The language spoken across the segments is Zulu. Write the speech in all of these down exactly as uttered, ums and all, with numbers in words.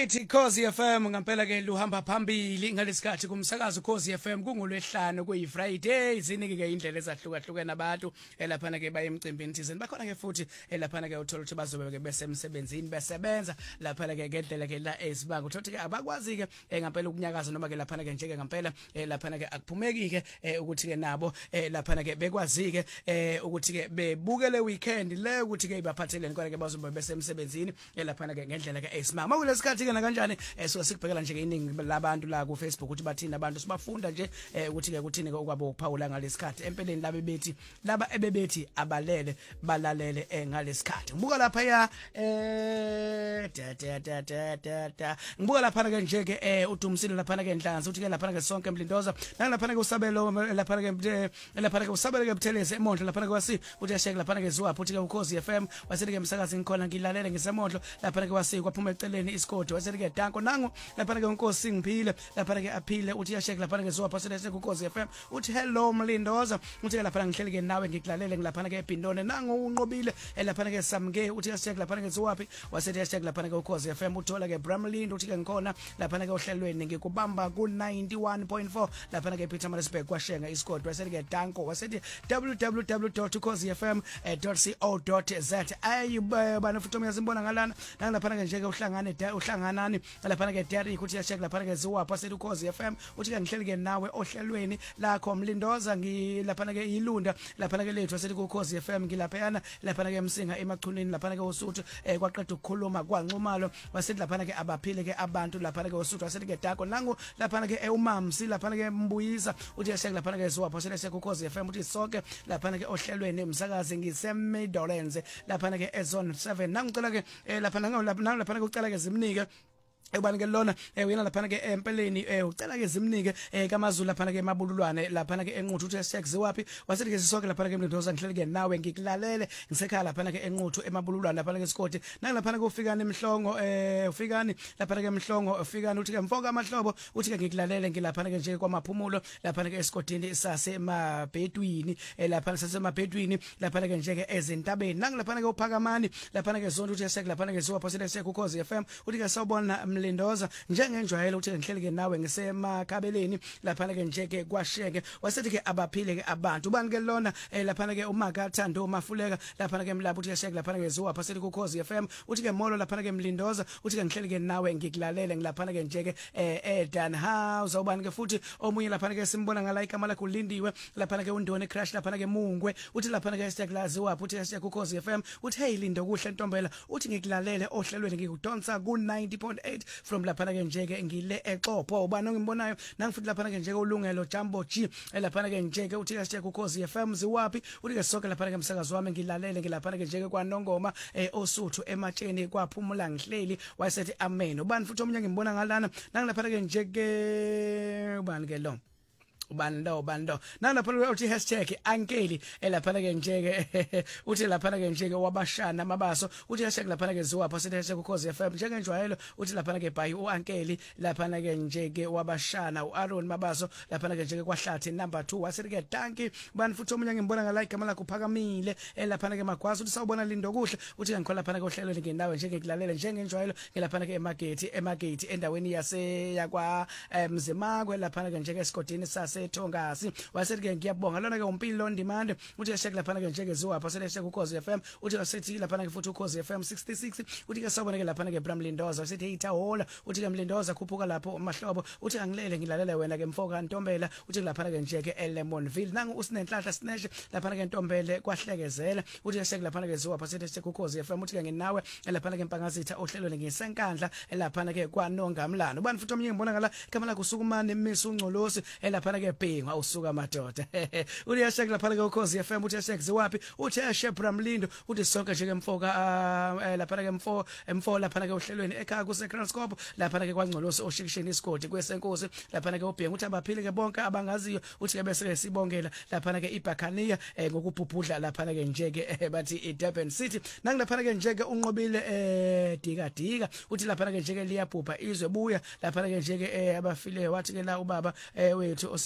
Alright, Khosi F M ngempela ke luhamba phambili ngalesikhathi kumsakazo Khosi F M kungolwehlanu kuyi Friday izinike ke indlela ezahlukahlukene abantu elaphana ke baye emcimbini thizeni bakhona ke futhi elaphana ke uthola ukuthi bazobe ke besemsebenzini besebenza laphana ke ngendlela ke la esibanga uthola ke abakwazi ke ngempela ukunyakaza noma ke laphana ke njeke ngempela laphana ke akuphumeki ke ukuthi ke nabo laphana ke bekwazi ke ukuthi ke bebukele weekend le ukuthi ke ibaphathelene kodwa ke bazobe besemsebenzini laphana ke ngendlela ke esimama kulesikhathi ke na kanjani so sikubhekela nje ke iningi labantu la ku Facebook ukuthi bathina abantu sibafunda nje ukuthi ke kuthini ke okwabo ukuphawula ngalesikhathi empeleni laba bethi laba ebebethi abalele balalele ngalesikhathi ngibuka lapha ya eh da da da da da da ngibuka lapha ke nje ke uDumisile lapha ke enhlanzi uthi ke lapha ke sonke Mlindoza nalapha ke usabelo lapha ke lapha ke usabelo ke Buthelezi eMondlo lapha ke wasi uthi yasheka lapha ke Ziwapho uthi ke uKhosi F M wasithi ke umsakazi ngikhona ngilalele ngisemondlo lapha ke wasi kwaphuma eceleni isikodi wasithi ke Danko nangu lapha ke uNkosi ngiphile lapha ke aphile uthi yasheka lapha ke Ziwapho wasithi ke uKhosi F M uthi hello Mlindoza uthi ke lapha ngihleli ke nawe ngikulalele ngilapha ke eBhindone nangu unqobile lapha ke Samke uthi yasheka lapha ke Ziwaphi wasithi yasheka lapha ke uKhosi F M uthola ke Bramlind uthi ke ngikhona lapha ke ohlelweni ngikubamba ku ninety-one point four lapha ke Pietermaritzburg kwashenga isikodi wasithi ke Danko wasithi w w w dot khosi f m dot co dot z ayibana futhi uyazimbona ngalana lapha ke nje ke uhlangane uhlanganani lapha ke Derrick uthi yasheka lapha ke Ziwapho wasithi uKhosi F M uthi ke ngihleli ke nawe ohlelweni lakho Mlindoza ngilapha ke ilunda lapha ke lethu wasithi uKhosi F M ngilapha yana lapha ke Msinga emachunini lapha ke uSuthu kwaqeda ukukhuluma kwanxumalo wasithi lapha ke abaphile ke abantu lapha ke uSuthu wasithi ke Dako nangu lapha ke uMamsi lapha ke Mbuyisa uthi yasheka lapha ke Ziwapho wasithi ke uKhosi F M uthi sonke lapha ke ohlelweni umsakazi ngiseMidlands lapha ke ezone seven nangicela ke lapha lapha ke ucela ke zimnike ebani ke lona uyena lapha ke empeleni ucela ke zimnike kaMazulu lapha ke emabululwane lapha ke enquthu uthi yasheka Ziwaphi wasithi ke sisonke lapha ke Mlindoza ngihleli ke nawe ngikulalele ngisekhala lapha ke enquthu emabululwane lapha ke Sikoti nangilapha ke ufikani emhlongo ufikani lapha ke emhlongo ufikani uthi ke mfoka amahlobo uthi ke ngikulalele ngilapha ke nje kwamaphumulo lapha ke eSikodini sasemabhedwini lapha sasemabhedwini lapha ke nje ke ezintabeni nangilapha ke uPhakamani lapha ke zonke uthi yasheka lapha ke Ziwapho uthi yasheka uKhosi F M uthi ke sawubona Mlindoza njengenjwayelo uthi ngihleli ke nawe ngisemakhabeleni lapha ke nje ke kwasheke wasithi ke abaphile ke abantu ubani ke lona lapha ke uMakathando uMafuleka lapha ke Mlapha uthi yasheka lapha ke Ziwapho asithi kuKhosi F M uthi ke molo lapha ke Mlindoza uthi ke ngihleli ke nawe ngikulalele ngilapha ke nje ke eDan House ubani ke futhi omunye lapha ke simbona ngala igama lakhe ulindiwe lapha ke uNdoni Crash lapha ke Mungwe uthi lapha ke yasheka Ziwapho uthi yasheka kuKhosi F M uthi hey lindo kuhle Ntombela uthi ngikulalele ohlelweni ngikudonsa ku ninety point eight from lapha ke nje ke ngile eXhopho ubani ngimbonayo nangifuthi lapha ke nje ke ulungelo Jumbo G lapha ke nje ke uthi yasheka uKhosi F M Ziwaphi uthi ke sonke lapha ke umsakazo wami ngilalele ngilapha ke nje ke kwaNongoma oSuthu ematsheni kwaphumula ngihleli wayesethi amen ubani futhi omunye ngimbona ngalana nangilapha ke nje ke ubani ke lo ubani lo ubani lo nalapha uthi hashtag ankeli elapha ke nje ke uthi lapha ke nje ke wabashana amabaso uthi hashtag lapha ke Ziwapho sithi hashtag uKhosi F M njenge njwayelo uthi lapha ke bhayi uankeli lapha ke nje ke wabashana uAaron Mabaso lapha ke nje ke kwahlathi number two wasithi ke Danki ubani futhi omunye ngimbona ngala igama lakhe uPhakamile elapha ke Magwazi uthi sawubona lindo kuhle uthi ngikhola lapha ke ohlelweni ngendawo nje ngikulalele njenge njwayelo ngelapha ke eMagate eMagate endaweni yase yakwa Mzimakwe lapha ke nje ke Sikodini sase Thongasi wasithi ke ngiyabonga lona ke uMpilo Ndimande uthi yasheka lapha ke nje ke Ziwapho wasithi yasheka uKhosi F M uthi wasithi lapha ke futhi uKhosi F M sixty-six uthi ke sawubona ke lapha ke Bramlindoza wasithi ithahola uthi ke Mlindoza khuphuka lapho mahlobo uthi angilele ngilalele wena ke Mfoka Ntombela uthi lapha ke nje ke eLemonville nangu usinenhlahla sineshe lapha ke Ntombele kwahlekezela uthi yasheka lapha ke Ziwapho wasithi yasheka uKhosi F M uthi ke nginawe lapha ke Mpangazitha ohlelweni ngisenkandla lapha ke kwaNongamlano ubani futhi omnye ngibona ngala igama lakhe uSukumane Miss uNgcolosi lapha ke Bhinga usuka madoda uthi yasheka lapha ke uKhosi F M uthi yasheka Ziwaphi uthi yasheka Bramlindo uthi sonke nje ke Mfoka lapha ke Mfo Mfo lapha ke ohlelweni ekhaya kuseCranscop lapha ke kwaNgcolosi oshikishini isigodi kwesenkosi lapha ke uBhinga uthi abaphile ke bonke abangaziyo uthi ke bese ke sibongela lapha ke iBhakania ngokubhubhudla lapha ke nje ke bathi eDurban City nangilapha ke nje ke unqobile dika dika uthi lapha ke nje ke liyabhubha izwe buya lapha ke nje ke abafile wathi ke la ubaba wethu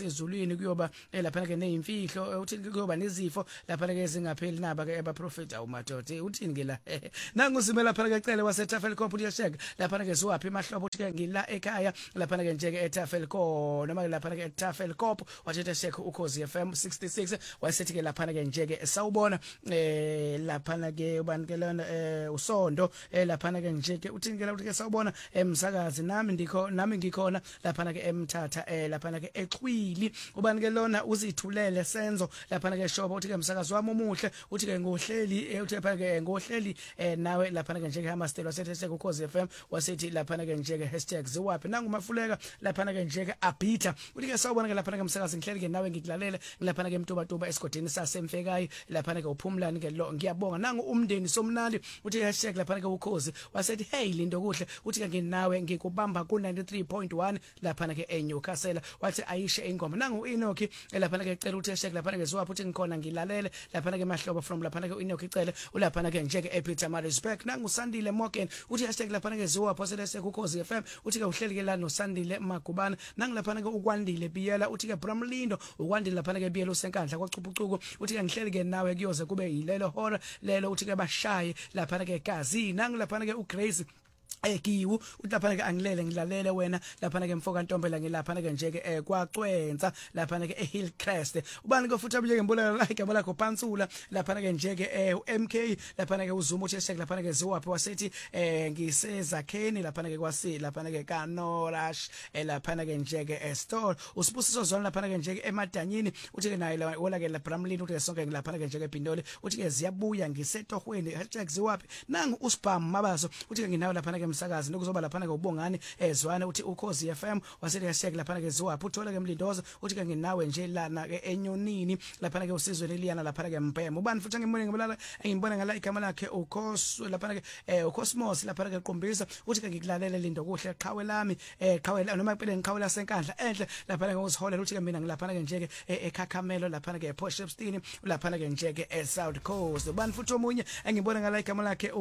ezulwini kuyoba lapha ke nezimfihlo uthi kuyoba nezifo lapha ke ezingapheli naba ke abaprofeti awumadoda uthini ke la nangu sime lapha ke cele waseTafelkop uyasheka lapha ke siwaphi emahlobo uthi ke ngila ekhaya lapha ke nje ke eTafelkop noma ke lapha ke eTafelkop wathethe shekho ukhozi F M sixty-six wasethi ke lapha ke nje ke sawubona eh lapha ke ubani ke lona eh usondo eh lapha ke nje ke uthini ke la uthi ke sawubona emsakazi nami ndikho nami ngikhona lapha ke emthatha eh lapha ke exhwili ubani ke lona uzithulele senzo lapha ke shoba uthi ke umsakazi wami omuhle uthi ke ngohleli uthi lapha ke ngohleli eh nawe lapha ke nje ke hamastelo wasethi ke ukhozi F M wasethi lapha ke nje ke hashtag ziwaphi nangu mafuleka lapha ke nje ke abhitha uthi ke sawubona ke lapha ke umsakazi ngihleli ke nawe ngikulalele lapha ke emtuba tuba esigodini sasemfekayi lapha ke uphumlani ke lo ngiyabonga nangu umndeni somnandi uthi hashtag lapha ke ukhozi wasethi hey lindo kuhle uthi ke nginawe ngikubamba ku ninety-three point one lapha ke eNewcastle wathi ayishe ingoma nangu Enoki lapha ke ecela uthi hashtag lapha ke ziwaphi uthi ngikhona ngilalele lapha ke mahlobo from lapha ke Enoki icele ulapha ke nje ke ePeter Marisbeck nangu Sandile Morgan uthi hashtag lapha ke ziwaphi wasethi ukhozi F M uthi ke uhleli ke la no Sandile Magubana nangu lapha ke ukwandile biyela uthi ke Bramlindo ukwandile lapha ke biyela usenkandla kwaCupucuku uthi ke ngihleli ke nawe kuyoze kube yilelo hora lelo uthi ke bashaye lapha ke Gazi nangu lapha ke uGrace ekiwu uhlapha ke angilele ngilalele wena lapha ke mfoka Ntombela ngilapha ke nje ke kwacwenza lapha ke eHillcrest ubani ke futhi abuyeke ngibona la igama lakho Pansula lapha ke nje ke M K lapha ke uzuma uthi shek lapha ke ziwaphi wasethi eh ngisezakheni lapha ke kwasi lapha ke kaNorash lapha ke nje ke store usibusiso zona lapha ke nje ke emadanyini uthi ke naye wona ke la Bramlin uthi ke sonke ngilapha ke nje ke Phindole uthi ke ziyabuya ngisetohweni hashtag ziwaphi nangu uSpam Mabaso uthi ke nginawe lapha ke umsakazi nokuzoba lapha ke ubongani ezwana uthi ukhozi F M wasethi hashtag lapha ke ziwaphi uthola ke Mlindoza uthi ke nginawe nje lana ke enyonini lapha ke usizweni liyana lapha ke Mpema ubani futhi ngibone ngibulala engibona ngala igama lakhe ukhosi lapha ke eh uCosmos lapha ke Qombisa uthi ke ngikulalele lindo kuhle qhawe lami eh qhawe noma impela ngiqhawe lasenkandla enhle lapha ke uziholela uthi ke mina ngilapha ke nje ke eKhakamelo lapha ke Port Shepstone lapha ke nje ke eSouth Coast ubani futhi omunye engibona ngala igama lakhe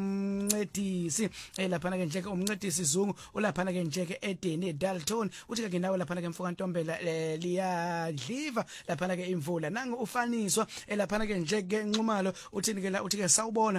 umncedisi lapha ke nje ke umncedisi Zungu ulapha ke nje ke Edeni Dalton uthi ke nginawe lapha ke mfoka Ntombela liyadliva lapha ke imvula nangu ufaniswa lapha ke nje ke Nxumalo uthini ke la uthi ke sawubona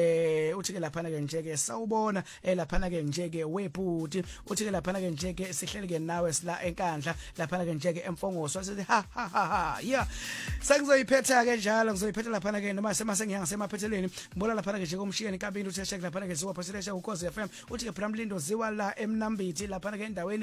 eh uthi ke lapha ke nje ke sawubona lapha ke nje ke webhuti uthi ke lapha ke nje ke sihleli ke nawe sila enkandla lapha ke nje ke emfongoso sithi ha ha ha yeah sengizoyiphetha ke njalo ngizoyiphetha lapha ke noma semase ngiyangasemaphetheleni ngibona lapha ke nje komshiyeni kabili uthi shek lapha ke ziwaphi sithi ukhozi F M uthi ke Bramlindo ziwa la eMnambithi lapha ke endaweni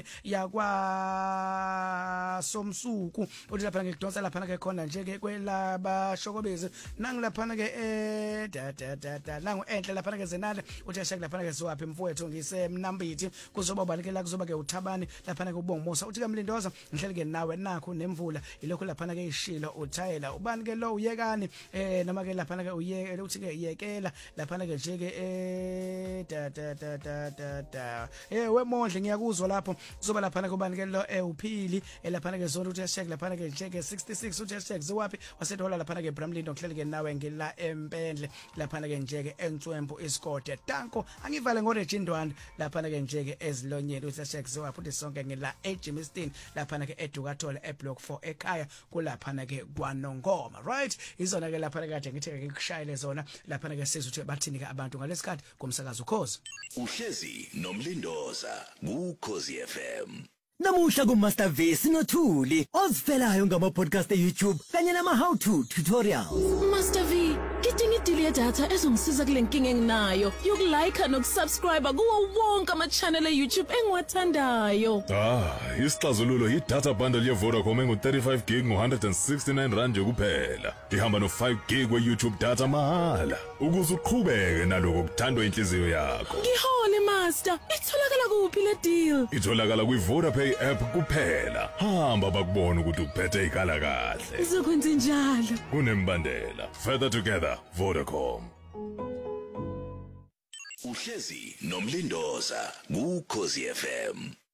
yakwa Somsuku uthi lapha ke kudonsa lapha ke khona nje ke kwelaba shokobezi nangu lapha ke eh da da da da nangu enhle lapha ke Zenale uthi shek lapha ke ziwaphi mfowethu ngiseMnambithi kuzoba balike la kuzoba ke uThabani lapha ke uBongomusa uthi ke Mlindoza ngihleli ke nawe nakho nemvula ilokho lapha ke ishilo uthayela ubani ke lo uyekani eh noma ke lapha ke uyeke uthi ke yekela lapha ke nje ke eh da da da da da da eh wemondle ngiyakuzwa lapho kuzoba lapha ke ubani ke lo uphili lapha ke zona uthi hashtag lapha ke nje ke sixty-six uthi hashtag ziwaphi wasethola lapha ke Bramlindo ngihleli ke nawe ngila empendle lapha ke nje ke eNtswempu isikode tanko angivale ngoRegindwand lapha ke nje ke ezilonyeni uthi hashtag ziwaphi uthi sonke ngila eJimmiston lapha ke eDukathole eBlock four ekhaya kulapha ke kwaNongoma right izona ke lapha kade ngithi ke ngikushayele zona lapha ke sizuthi bathini ke abantu ngalesikhathi kumsakazo ukhozi uhlezi nomlindoza kuKhozi F M Namuhla ku Master V sinothuli ozifelayo ngama podcast eYouTube kanye nama how to tutorials. Master V, ngidinga idili ye data ezongisiza kule nkinga enginayo yokulike nokusubscribe kuwo wonke ama channel eYouTube engiwathandayo. Ah, isixazululo yi data bundle ye Vodacom engu thirty-five gig ngo one hundred sixty-nine rand kuphela. Ihamba no five gig we YouTube data mahala. Ukuze uqhubeke naloko kuthandwa inhliziyo yakho. Ngihole Master, itholakala kuphi le deal? Itholakala kwi Vodapay app kuphela. Hamba bakubona ukuthi uphethe ikhala kahle. Ngizokwenza njalo. Kunembandela. Further together Vodacom. uhlezi nomlindoza kuKhozi F M.